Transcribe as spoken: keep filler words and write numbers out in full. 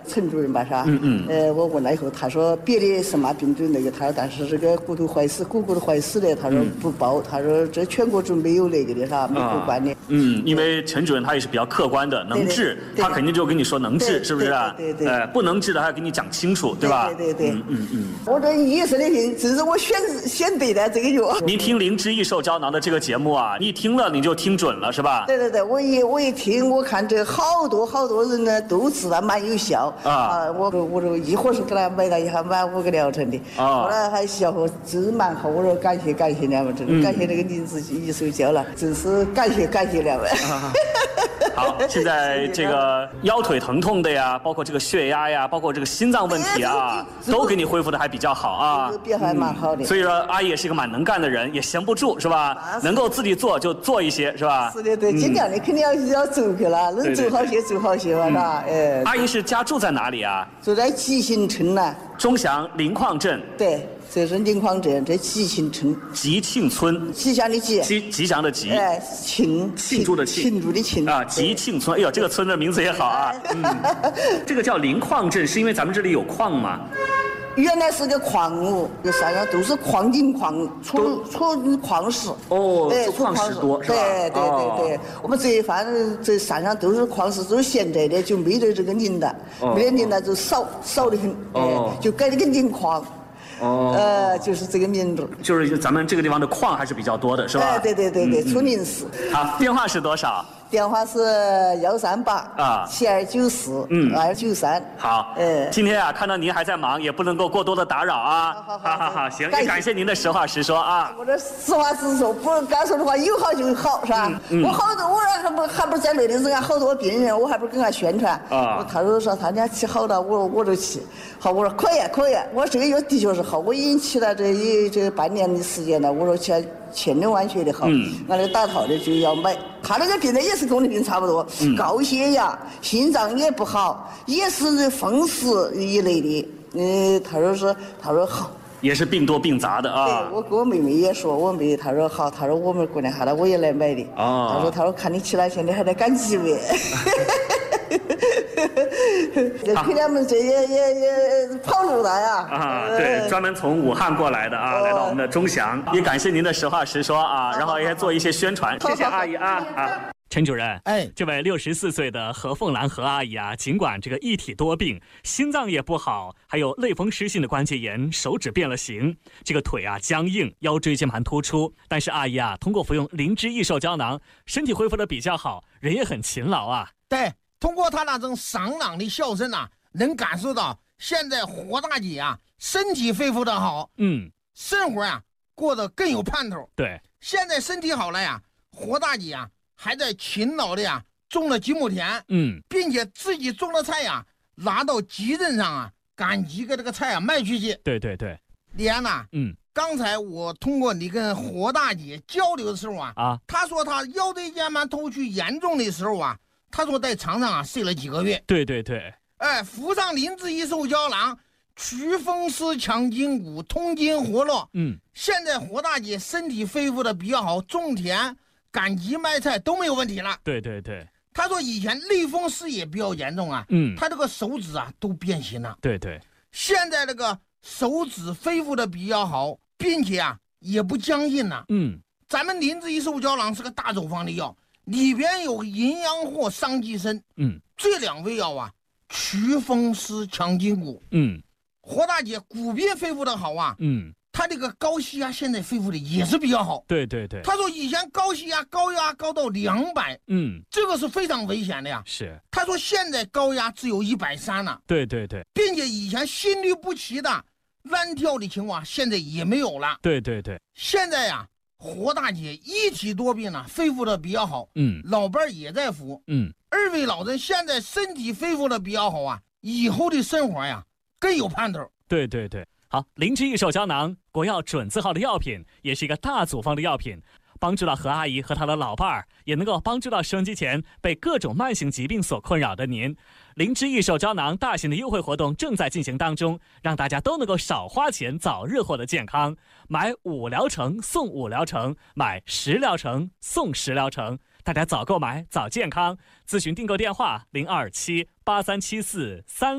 陈主任吧，是吧？ 嗯嗯。 呃，我问了以后，他说别的什么病都那个，他说但是这个骨头坏死、股骨头坏死的，他说不报，他说这全国就没有那个的，是吧？没客观的。 嗯，因为陈主任他也是比较客观的，能治，他肯定就跟你说能治，是不是？ 对对对。 呃，不能治的，他要跟你讲清楚，对吧？ 对对对。 嗯嗯嗯。 我这医生的病，这是我选选对的这个药。 您听灵芝益寿胶囊的这个节目啊，你听了你就听准了，是吧？ 对对对，我一我一听，我看这好多好多人呢都知道蛮有效啊。啊，我我这一伙是给他买了一下满五个疗程的，啊，后来还效果真蛮好。我说感谢感谢两位，真的感谢这个灵芝益寿胶囊，真是感谢感谢两位。 啊好，现在这个腰腿疼痛的呀，包括这个血压呀，包括这个心脏问题啊，都给你恢复的还比较好啊， 变还蛮好的。 所以说阿姨也是一个蛮能干的人，也闲不住是吧？能够自己做就做一些是吧？ 是的，对，尽量的肯定要要做去了，能做好些做好些嘛，是吧？哎。 阿姨是家住在哪里啊？ 住在吉兴村呢。 钟祥临矿镇。 对。这是临矿镇，这吉庆村。 吉庆村。 吉祥的吉。 吉吉祥的吉。 哎，庆庆祝的庆。 庆祝的庆。 啊，吉庆村，哎呦，这个村的名字也好啊。嗯。这个叫临矿镇，是因为咱们这里有矿吗？ 原来是个矿物，这山上都是矿井矿出出矿石。 哦，对，矿石多是吧？ 对对对对，我们这一番这山上都是矿石，都是现在的，就没得这个林了，没得林了就少少得很，哎，就改了个临矿。哦，呃，就是这个名字， 就是咱们这个地方的矿还是比较多的，是吧？ 哎，对对对对，出临市。 好，电话是多少？ 电话是幺三八啊七二九四嗯二九三。 好，哎，今天啊，看到您还在忙，也不能够过多的打扰啊。 好好好好好，行，也感谢您的实话实说啊。 我这实话实说，不该说的话有好就好，是吧？我好多我还不还不在内的人家好多病人，我还不跟他宣传啊。他说说他家起好了，我我就起。好，我说可以可以，我这个药的确是好，我已经起了这一这半年的时间了，我说起来千真万确的好，嗯，俺那打套的就要买。他那个病呢也是跟我的病差不多，嗯，高血压，心脏也不好，也是风湿一类的。嗯，他说是，他说好， 也是病多病杂的啊。 对，我跟我妹妹也说，我妹她说好，她说我们过年下来我也来买的。哦，她说她说看你起来现在还在赶集呗。这陪他们这也也也跑路了呀！ 啊，对，专门从武汉过来的啊，来到我们的钟祥，也感谢您的实话实说啊，然后也做一些宣传，谢谢阿姨啊啊。陈主任，哎，这位六十四岁的何凤兰何阿姨啊，尽管这个一体多病，心脏也不好，还有类风湿性的关节炎，手指变了形，这个腿啊僵硬，腰椎间盘突出，但是阿姨啊，通过服用灵芝益寿胶囊，身体恢复的比较好，人也很勤劳啊。 对。通过他那种爽朗的笑声啊，能感受到现在何大姐啊身体恢复的好，嗯，生活啊过得更有盼头。 对， 现在身体好了呀，何大姐啊还在勤劳的呀种了几亩田，嗯，并且自己种的菜呀拿到集镇上啊赶几个这个菜啊卖出去。 对对对， 李安呐，嗯，刚才我通过你跟何大姐交流的时候啊，啊，她说她腰椎间盘突出严重的时候啊。他说在床上啊睡了几个月， 对对对， 哎，服上灵芝益寿胶囊，祛风湿强筋骨，通经活络。嗯，现在何大姐身体恢复的比较好，种田、赶集卖菜都没有问题了。 对对对， 他说以前类风湿也比较严重啊，嗯，他这个手指啊都变形了。 对对， 现在这个手指恢复的比较好，并且啊也不僵硬了。嗯，咱们灵芝益寿胶囊是个大处方的药。里边有营养货、伤寄生，嗯，这两味药啊，祛风湿、强筋骨，嗯，何大姐骨病恢复的好啊，嗯，她这个高血压现在恢复的也是比较好， 对对对， 她说以前高血压、高压高到两百，嗯，这个是非常危险的呀， 是， 她说现在高压只有一百三了， 对对对， 并且以前心律不齐的、乱跳的情况现在也没有了， 对对对， 现在呀。何大姐一体多病呢，恢复的比较好，嗯，老伴儿也在服，嗯，二位老人现在身体恢复的比较好啊，以后的生活呀更有盼头。 对对对，好，灵芝益寿胶囊，国药准字号的药品，也是一个大组方的药品，帮助到何阿姨和她的老伴儿，也能够帮助到收音机前被各种慢性疾病所困扰的您。灵芝益寿胶囊大型的优惠活动正在进行当中，让大家都能够少花钱，早日获得健康。买五疗程送五疗程，买十疗程送十疗程，大家早购买早健康。咨询订购电话零二七八三七四三。